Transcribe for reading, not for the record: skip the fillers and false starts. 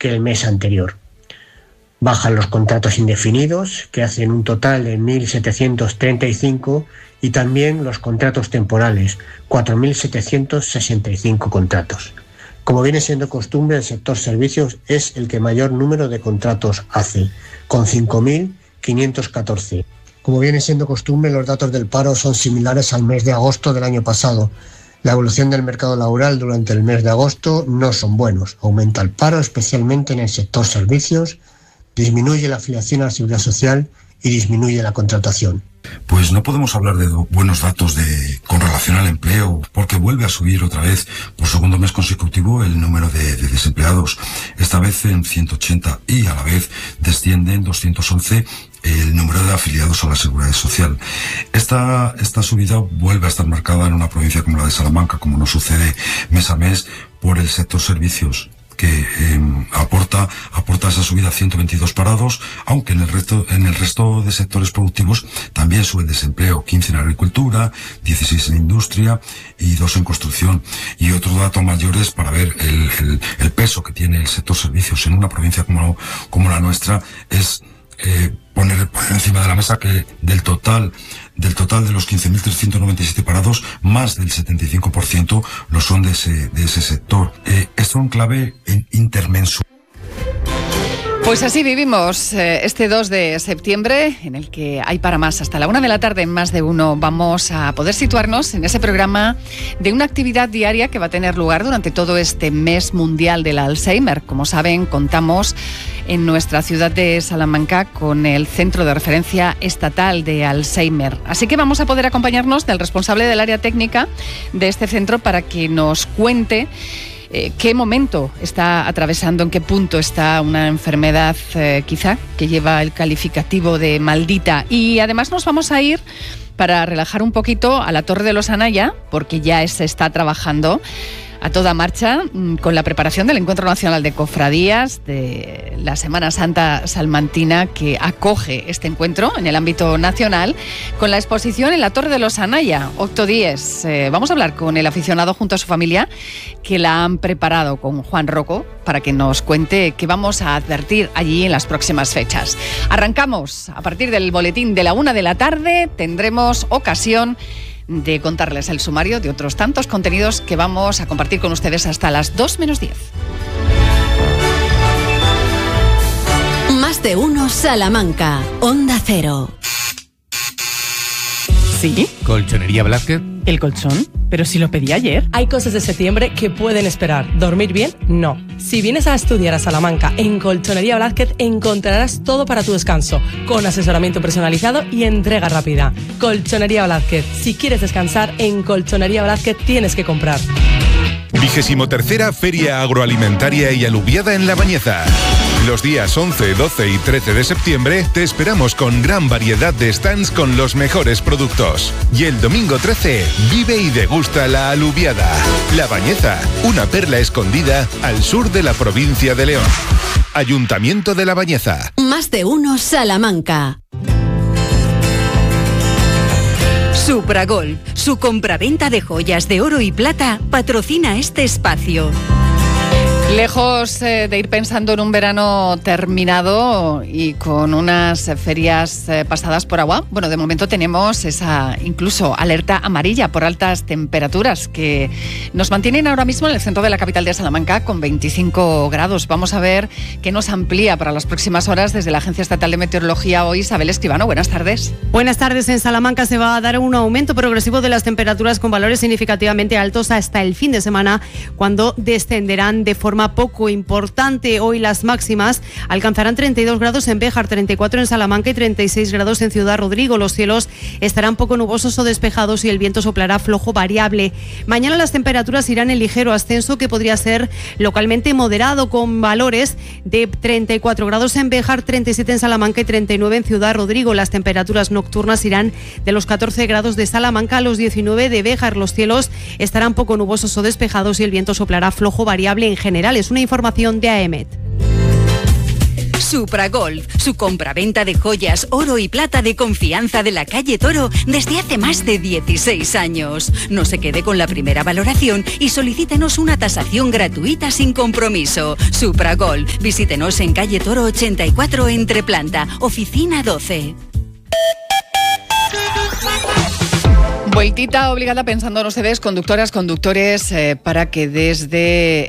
que el mes anterior. Bajan los contratos indefinidos, que hacen un total de 1.735, y también los contratos temporales, 4.765 contratos. Como viene siendo costumbre, el sector servicios es el que mayor número de contratos hace, con 5.514. Como viene siendo costumbre, los datos del paro son similares al mes de agosto del año pasado. La evolución del mercado laboral durante el mes de agosto no son buenos. Aumenta el paro, especialmente en el sector servicios, disminuye la afiliación a la Seguridad Social y disminuye la contratación. Pues no podemos hablar de buenos datos con relación al empleo, porque vuelve a subir otra vez por segundo mes consecutivo el número de desempleados, esta vez en 180, y a la vez desciende en 211 el número de afiliados a la Seguridad Social. Esta subida vuelve a estar marcada en una provincia como la de Salamanca, como nos sucede mes a mes, por el sector servicios, que aporta esa subida a 122 parados, aunque en el resto de sectores productivos también sube el desempleo, 15 en agricultura, 16 en industria y 2 en construcción. Y otro dato mayor es para ver el peso que tiene el sector servicios en una provincia como la nuestra, es poner encima de la mesa que del total de los 15.397 parados, más del 75% lo son de ese sector. Esto en clave intermensual. Pues así vivimos este 2 de septiembre, en el que hay para más. Hasta la 1 de la tarde en Más de Uno vamos a poder situarnos en ese programa de una actividad diaria que va a tener lugar durante todo este mes mundial del Alzheimer. Como saben, contamos en nuestra ciudad de Salamanca con el Centro de Referencia Estatal de Alzheimer. Así que vamos a poder acompañarnos del responsable del área técnica de este centro para que nos cuente qué momento está atravesando, en qué punto está una enfermedad quizá que lleva el calificativo de maldita. Y además nos vamos a ir para relajar un poquito a la Torre de los Anaya, porque ya se está trabajando a toda marcha con la preparación del Encuentro Nacional de Cofradías, de la Semana Santa Salmantina, que acoge este encuentro en el ámbito nacional, con la exposición en la Torre de los Anaya, Octo Dies. Vamos a hablar con el aficionado junto a su familia, que la han preparado, con Juan Rocco, para que nos cuente qué vamos a advertir allí en las próximas fechas. Arrancamos a partir del boletín de la 1 de la tarde. Tendremos ocasión de contarles el sumario de otros tantos contenidos que vamos a compartir con ustedes hasta las 2 menos 10. Más de Uno Salamanca, Onda Cero. ¿Sí? ¿Colchonería Blázquez? ¿El colchón? Pero si lo pedí ayer. Hay cosas de septiembre que pueden esperar. ¿Dormir bien? No. Si vienes a estudiar a Salamanca, en Colchonería Blázquez encontrarás todo para tu descanso, con asesoramiento personalizado y entrega rápida. Colchonería Blázquez. Si quieres descansar, en Colchonería Blázquez tienes que comprar. 23ª Feria Agroalimentaria y Alubiada en La Bañeza. Los días 11, 12 y 13 de septiembre te esperamos con gran variedad de stands con los mejores productos. Y el domingo 13, vive y degusta la Alubiada. La Bañeza, una perla escondida al sur de la provincia de León. Ayuntamiento de La Bañeza. Más de Uno Salamanca. Supragol, su compraventa de joyas de oro y plata, patrocina este espacio. Lejos de ir pensando en un verano terminado y con unas ferias pasadas por agua, bueno, de momento tenemos esa incluso alerta amarilla por altas temperaturas que nos mantienen ahora mismo en el centro de la capital de Salamanca con 25 grados. Vamos a ver qué nos amplía para las próximas horas desde la Agencia Estatal de Meteorología hoy. Isabel Escribano, buenas tardes. Buenas tardes. En Salamanca se va a dar un aumento progresivo de las temperaturas con valores significativamente altos hasta el fin de semana, cuando descenderán de forma poco importante. Hoy las máximas alcanzarán 32 grados en Béjar, 34 en Salamanca y 36 grados en Ciudad Rodrigo. Los cielos estarán poco nubosos o despejados y el viento soplará flojo variable. Mañana las temperaturas irán en ligero ascenso, que podría ser localmente moderado, con valores de 34 grados en Béjar, 37 en Salamanca y 39 en Ciudad Rodrigo. Las temperaturas nocturnas irán de los 14 grados de Salamanca a los 19 de Béjar. Los cielos estarán poco nubosos o despejados y el viento soplará flojo variable en general. Es una información de AEMET. Supragolf, su compraventa de joyas, oro y plata de confianza de la calle Toro desde hace más de 16 años. No se quede con la primera valoración y solicítenos una tasación gratuita sin compromiso. Supragolf, visítenos en calle Toro 84 Entreplanta, oficina 12. Vueltita obligada pensando en ustedes, conductoras, conductores, para que desde